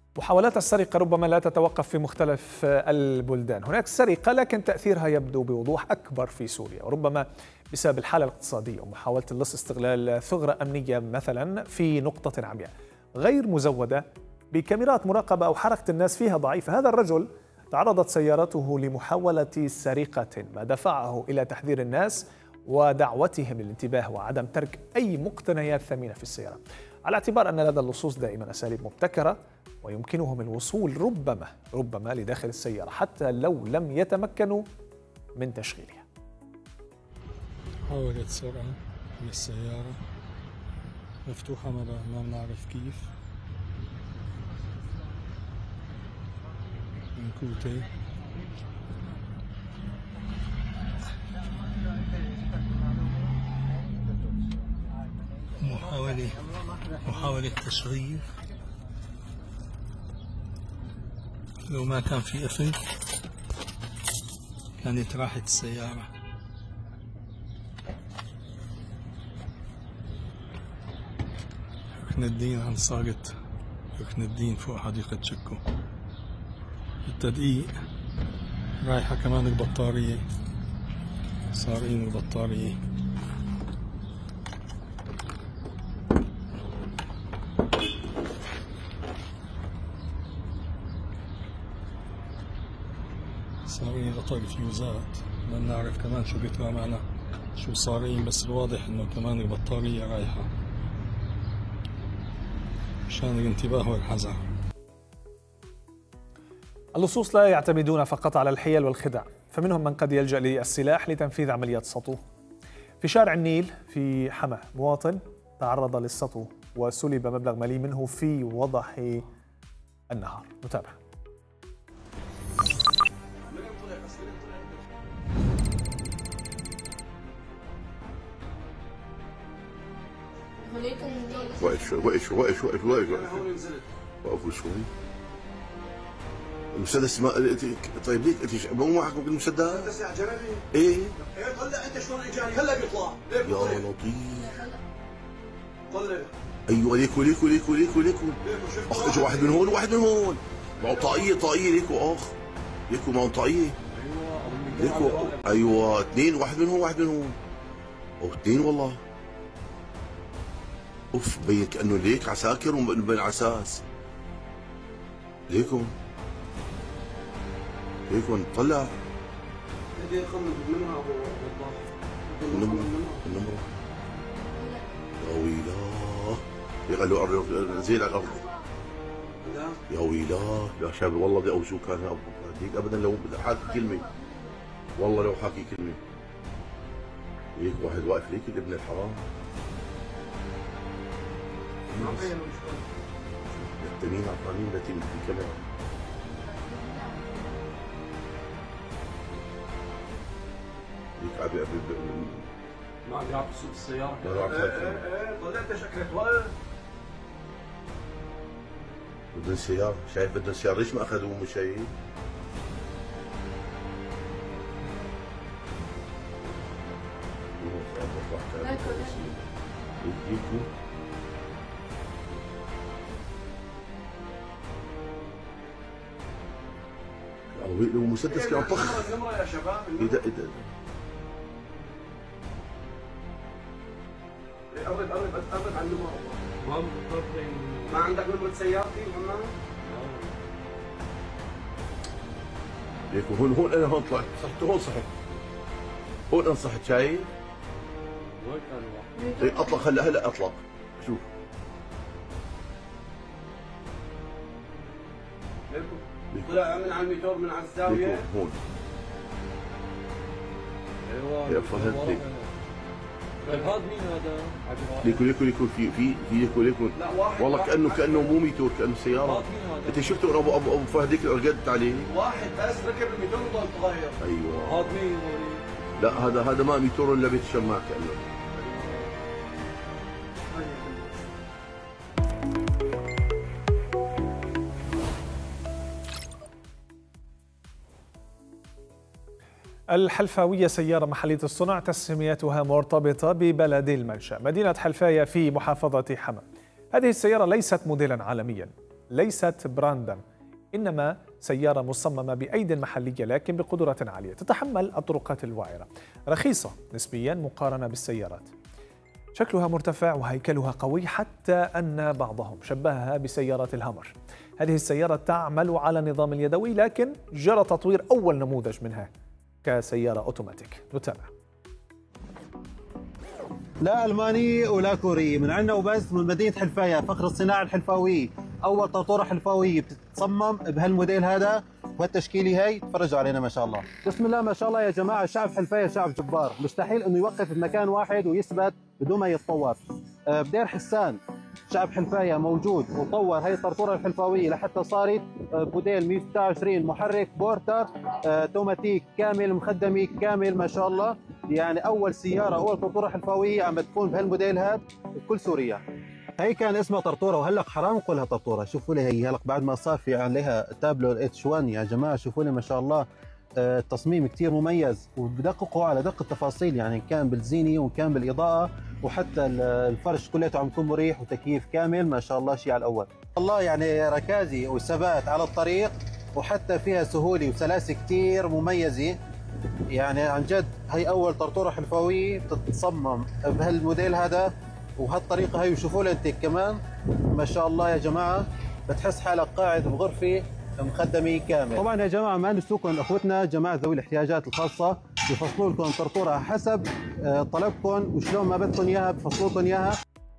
محاولات السرقة ربما لا تتوقف في مختلف البلدان. هناك سرقة لكن تأثيرها يبدو بوضوح أكبر في سوريا، وربما بسبب الحالة الاقتصادية ومحاولة اللص استغلال ثغرة أمنية مثلا في نقطة عمياء غير مزودة بكاميرات مراقبة أو حركة الناس فيها ضعيفة. هذا الرجل تعرضت سيارته لمحاولة سرقة، ما دفعه إلى تحذير الناس ودعوتهم للانتباه وعدم ترك أي مقتنيات ثمينة في السيارة، على اعتبار أن لدى اللصوص دائما أساليب مبتكرة ويمكنهم الوصول ربما لداخل السيارة حتى لو لم يتمكنوا من تشغيلها. محاولة سرقة من السيارة مفتوحة ما بنعرف كيف من كوتي. محاولة تشغيل. لو ما كان في قفل كانت راحت السيارة. ركن الدين عن صاغة ركن الدين فوق حديقة شكو. التدقيق رايحة كمان البطارية، صارين البطارية. صارين غطاء الفيوزات، ما بنعرف كمان شو بيطلع معنا شو صارين، بس الواضح انه كمان البطارية رايحة مشان الانتباه والحذر. اللصوص لا يعتمدون فقط على الحيل والخدع، فمنهم من قد يلجأ للسلاح لتنفيذ عمليات سطو. في شارع النيل في حما مواطن تعرض للسطو وسلب مبلغ مالي منه في وضح النهار. نتابع. وقف شوي وقفوا شوي. المسدس ما طيب ليك انت مو معك المسدس؟ المسدس على جنبي. ايه طلع انت شلون اجاني هلا بيطلع. يا لطيف. طلع. ايوه ليكو اخ اجى واحد من هون وواحد من هون. معه طاقية ليكو اخ. ليكو معه طاقية. ليكو ايوه اثنين، واحد من هون واحد من هون. او اثنين والله. اوف بين كانه ليك عساكر وبين عساس. ليكم طلع. بدي اخمن منها ابو النمرة. يا ويلاه قال له نزيل على الارض. يا ويلاه يا شاب والله بدي اوزوك انا هذيك ابدا لو حاكي كلمة، والله لو حاكي كلمة. ليك واحد واقف ليك ابن الحرام. التمين عطانين التي في كاميرا. ليك ما عم يعرف يسوق السيارة. طلعت شكلك وقت. بدون سيارة، شايف بدون سيارة ليش ما اخذوه مو شايف؟ لو مسدس كان طخ. النمرة يا شباب. اذا قرب على النمرة. ما عندك نمرة سيارتي محمد؟ ليك هون انا هون طلعت صحت هون صحت. هون انا صحت شايف؟ وين كان واحد؟ اطلق هلا اطلق. شوف طلع من على الميتور من على الزاوية. هون ايوه يا فهد ليك. طيب هذا مين هذا؟ ليكو ليكو والله كانه مو ميتور، كانه سياره. انت شفته ابو فهد هيك رقدت عليه. واحد بس ركب الميتور وضل تغير. ايوه هذا مين؟ لا هذا ما ميتور الا بيت الشماع كانه. الحلفاوية سيارة محلية الصنع تسميتها مرتبطة ببلد المنشأ مدينة حلفاية في محافظة حما. هذه السيارة ليست موديلا عالميا، ليست براندا، إنما سيارة مصممة بأيد محلية لكن بقدرة عالية، تتحمل الطرقات الوعرة، رخيصة نسبيا مقارنة بالسيارات، شكلها مرتفع وهيكلها قوي، حتى أن بعضهم شبهها بسيارات الهامر. هذه السيارة تعمل على النظام اليدوي، لكن جرى تطوير أول نموذج منها كسيارة أوتوماتيك. نتابع. لا ألماني ولا كوري، من عندنا وبس، من مدينة حلفاية، فخر الصناعة الحلفاوية. أول طرطورة حلفاوية بتتصمم بهالموديل هذا وهالتشكيلة هي. تفرجوا علينا ما شاء الله. بسم الله ما شاء الله يا جماعة. شعب حلفاية شعب جبار، مستحيل إنه يوقف بمكان واحد ويثبت بدون ما يتطور. بدير حسان شعب حلفاية موجود وطور هي الطرطورة الحلفاوية لحتى صارت موديل 126 محرك بورتر اوتوماتيك كامل مخدمي كامل ما شاء الله. يعني أول سيارة أول طرطورة حلفاوية عم تكون بهالموديل هذا بكل سوريا. هي كان اسمها طرطورة وهلق حرام نقولها طرطورة. شوفوا لي هي هلق بعد ما صار في عليها تابلو H1 يا جماعة. شوفوا لي ما شاء الله التصميم كتير مميز وبدققوا على دق التفاصيل، يعني كان بالزيني وكان بالإضاءة وحتى الفرش كليته عم يكون مريح وتكييف كامل ما شاء الله. شيء على الأول الله، يعني ركازي وثبات على الطريق وحتى فيها سهولة وسلاسة كتير مميزة. يعني عن جد هي أول طرطورة حلفاوية بتتصمم بهالموديل هذا وهالطريقة هي. وشوفوا لي انت كمان ما شاء الله يا جماعة، بتحس حالك قاعد بغرفة مخدمة كامل. طبعا يا جماعة ما نسوكم اخوتنا جماعة ذوي الاحتياجات الخاصة بفصلوا لكم طرطورة حسب طلبكم وشلون ما بدكم اياها بفصلوا لكم اياها.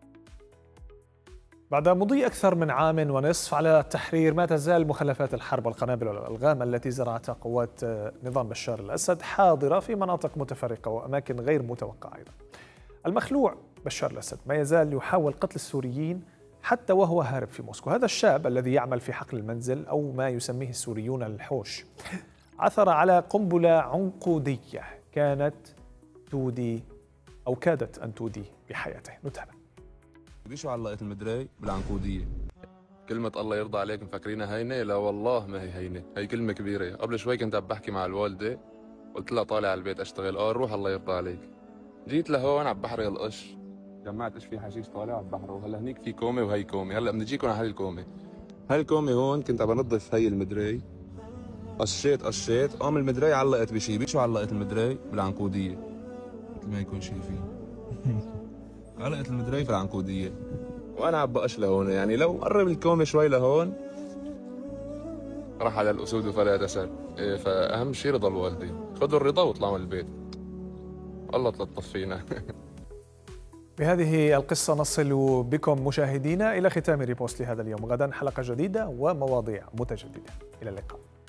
بعد مضي أكثر من عام ونصف على تحرير ما تزال مخلفات الحرب والقنابل والألغام التي زرعتها قوات نظام بشار الأسد حاضرة في مناطق متفرقة وأماكن غير متوقعة أيضا. المخلوع بشار الأسد ما يزال يحاول قتل السوريين حتى وهو هارب في موسكو. هذا الشاب الذي يعمل في حقل المنزل أو ما يسميه السوريون الحوش عثر على قنبلة عنقودية كانت تودي أو كادت أن تودي بحياته. نتابع. شو علقت المدري بالعنقودية. كلمة الله يرضى عليك مفكرينها هينة؟ لا والله ما هي هينة، هي كلمة كبيرة. قبل شوي كنت عم بحكي مع الوالدة قلت لها طالع على البيت أشتغل. روح الله يرضى عليك. جيت لهون على بحر القش، جمعت ايش في حشيش طالع على البحر، وهلا هنيك في كومه وهي كومه. هلا بنجيكم على هاي الكومه. هاي الكومه هون كنت عم بنظف هي المدري، قشيت قام المدري علقت بشي. شو علقت المدري؟ بالعنقوديه، مثل ما يكون شايفين. علقت المدري في العنقوديه وانا عم بقش لهون. يعني لو قرب الكومه شوي لهون راح على الاسود وفلات اسد. فاهم شيء رضا الوالدين. خذوا الرضا واطلعوا من البيت، الله تلطف فينا. بهذه القصة نصل بكم مشاهدينا إلى ختام ريبوست لهذا اليوم. غدا حلقة جديدة ومواضيع متجددة. إلى اللقاء.